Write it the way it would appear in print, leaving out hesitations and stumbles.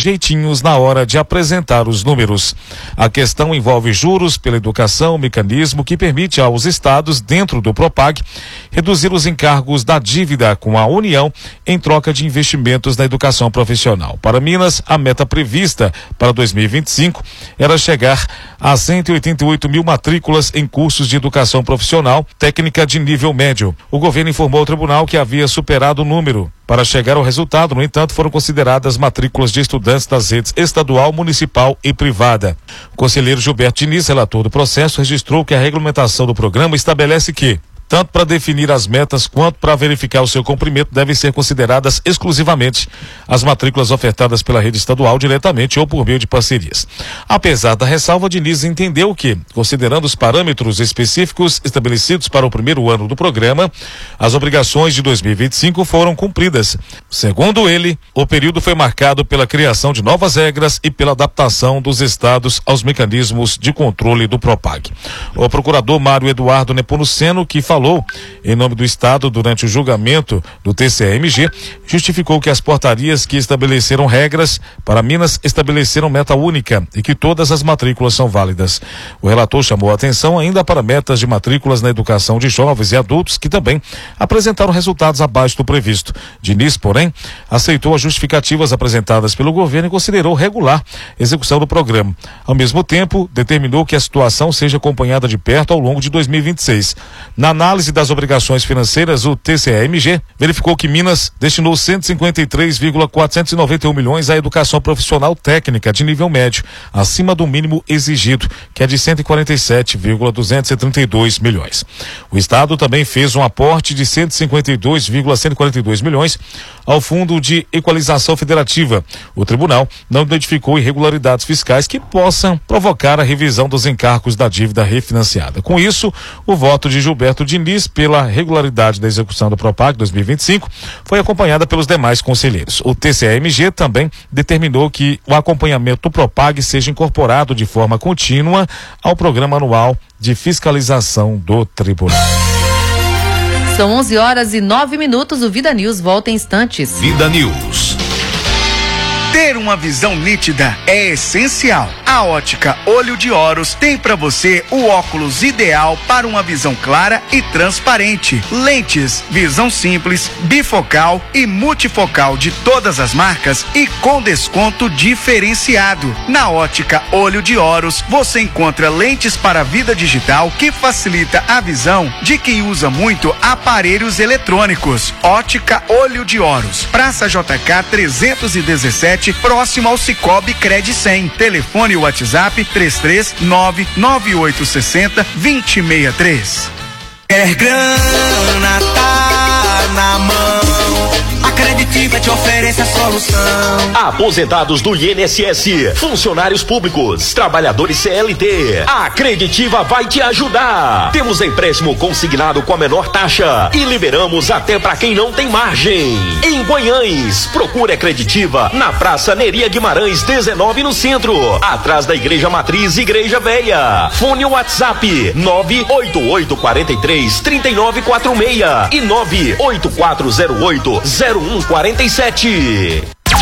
jeitinhos na hora de apresentar os números. A questão envolve juros pela educação, mecanismo que permite aos estados, dentro do Propag, reduzir os encargos da dívida com a União em troca de investimentos na educação profissional. Para Minas, a meta prevista para 2025 era chegar a 188 mil matrículas em cursos de educação profissional técnica de nível médio. O governo informou ao tribunal que havia superado o número. Para chegar ao resultado, no entanto, foram consideradas matrículas de estudantes das redes estadual, municipal e privada. O conselheiro Gilberto Diniz, relator do processo, registrou que a regulamentação do programa estabelece que tanto para definir as metas quanto para verificar o seu cumprimento devem ser consideradas exclusivamente as matrículas ofertadas pela rede estadual diretamente ou por meio de parcerias. Apesar da ressalva, Diniz entendeu que, considerando os parâmetros específicos estabelecidos para o primeiro ano do programa, as obrigações de 2025 foram cumpridas. Segundo ele, o período foi marcado pela criação de novas regras e pela adaptação dos estados aos mecanismos de controle do Propag. O procurador Mário Eduardo Nepomuceno, que falou em nome do Estado durante o julgamento do TCE-MG, justificou que as portarias que estabeleceram regras para Minas estabeleceram meta única e que todas as matrículas são válidas. O relator chamou a atenção ainda para metas de matrículas na educação de jovens e adultos que também apresentaram resultados abaixo do previsto. Diniz, porém, aceitou as justificativas apresentadas pelo governo e considerou regular a execução do programa. Ao mesmo tempo, determinou que a situação seja acompanhada de perto ao longo de 2026. Na análise das obrigações financeiras, o TCE-MG verificou que Minas destinou 153,491 milhões à educação profissional técnica de nível médio, acima do mínimo exigido, que é de 147,232 milhões. O Estado também fez um aporte de 152,142 milhões ao Fundo de Equalização Federativa. O tribunal não identificou irregularidades fiscais que possam provocar a revisão dos encargos da dívida refinanciada. Com isso, o voto de Gilberto Diniz pela regularidade da execução do Propag 2025 foi acompanhada pelos demais conselheiros. O TCE-MG também determinou que o acompanhamento do Propag seja incorporado de forma contínua ao programa anual de fiscalização do tribunal. São 11h09, o Vida News volta em instantes. Vida News. Ter uma visão nítida é essencial. A Ótica Olho de Horus tem para você o óculos ideal para uma visão clara e transparente. Lentes, visão simples, bifocal e multifocal de todas as marcas e com desconto diferenciado. Na Ótica Olho de Horus você encontra lentes para a vida digital que facilita a visão de quem usa muito aparelhos eletrônicos. Ótica Olho de Horus, Praça JK 317, próximo ao Cicobi Cred 100. Telefone WhatsApp 3399860-2063. Quer grana, tá na mão. A Creditiva te oferece a solução. Aposentados do INSS, funcionários públicos, trabalhadores CLT, a Creditiva vai te ajudar. Temos empréstimo consignado com a menor taxa e liberamos até para quem não tem margem. Em Guanhães, procure a Creditiva na Praça Neria Guimarães 19 no centro, atrás da Igreja Matriz Igreja Velha. Fone WhatsApp 988433946 e 984080147.